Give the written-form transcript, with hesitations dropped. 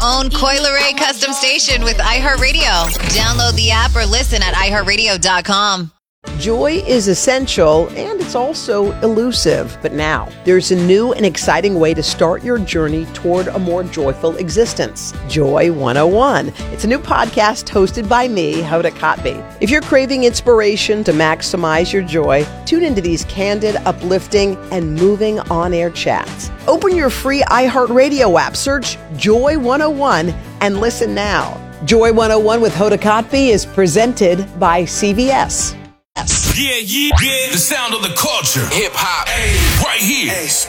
own Coi Leray custom station with iHeartRadio. Download the app or listen at iHeartRadio.com. Joy is essential, and it's also elusive. But now, there's a new and exciting way to start your journey toward a more joyful existence. Joy 101. It's a new podcast hosted by me, Hoda Kotb. If you're craving inspiration to maximize your joy, tune into these candid, uplifting, and moving on-air chats. Open your free iHeartRadio app, search Joy 101, and listen now. Joy 101 with Hoda Kotb is presented by CVS. Yeah, the sound of the culture. Hip hop, right here.